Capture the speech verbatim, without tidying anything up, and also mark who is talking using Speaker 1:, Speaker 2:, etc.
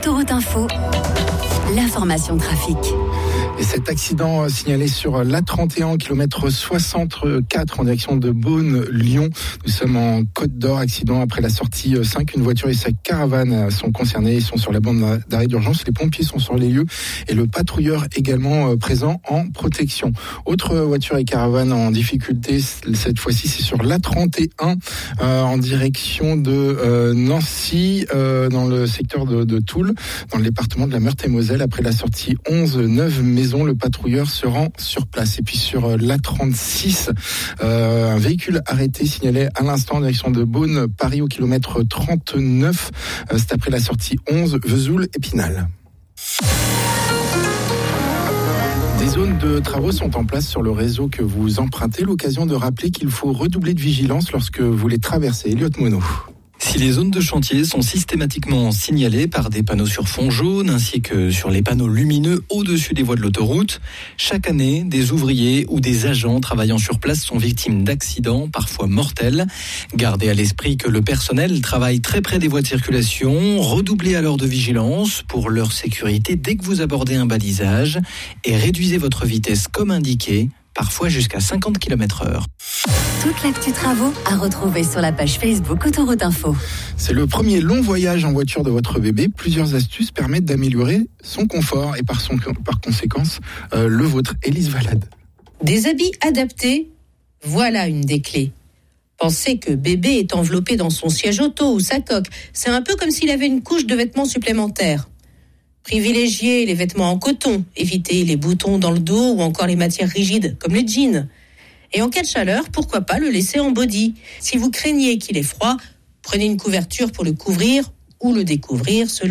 Speaker 1: Autoroute Info, l'information trafic.
Speaker 2: Et cet accident signalé sur l'A trente et un, kilomètre soixante-quatre en direction de Beaune-Lyon. Nous sommes en Côte d'Or. Accident après la sortie cinq. Une voiture et sa caravane sont concernés. Ils sont sur la bande d'arrêt d'urgence. Les pompiers sont sur les lieux et le patrouilleur également présent en protection. Autre voiture et caravane en difficulté. Cette fois-ci, c'est sur l'A trente et un euh, en direction de euh, Nancy, euh, dans le secteur de, de Toul, dans le département de la Meurthe-et-Moselle. Après la sortie onze neuf maisons, le patrouilleur se rend sur place. Et puis sur l'A trente-six, euh, un véhicule arrêté signalé à l'instant en direction de Beaune, Paris au kilomètre trente-neuf. Euh, c'est après la sortie onze, Vesoul-Épinal. Des zones de travaux sont en place sur le réseau que vous empruntez. L'occasion de rappeler qu'il faut redoubler de vigilance lorsque vous les traversez. Elliot Monod.
Speaker 3: Si les zones de chantier sont systématiquement signalées par des panneaux sur fond jaune ainsi que sur les panneaux lumineux au-dessus des voies de l'autoroute, chaque année, des ouvriers ou des agents travaillant sur place sont victimes d'accidents, parfois mortels. Gardez à l'esprit que le personnel travaille très près des voies de circulation. Redoublez alors de vigilance pour leur sécurité dès que vous abordez un balisage et réduisez votre vitesse comme indiqué, parfois jusqu'à cinquante kilomètres heure.
Speaker 1: Toute l'actu travaux à retrouver sur la page Facebook Autoroute Info.
Speaker 2: C'est le premier long voyage en voiture de votre bébé. Plusieurs astuces permettent d'améliorer son confort et par, son, par conséquence euh, le vôtre. Élise Valade.
Speaker 4: Des habits adaptés, voilà une des clés. Pensez que bébé est enveloppé dans son siège auto ou sa coque. C'est un peu comme s'il avait une couche de vêtements supplémentaires. Privilégiez les vêtements en coton, évitez les boutons dans le dos ou encore les matières rigides comme les jeans. Et en cas de chaleur, pourquoi pas le laisser en body. Si vous craignez qu'il ait froid, prenez une couverture pour le couvrir ou le découvrir selon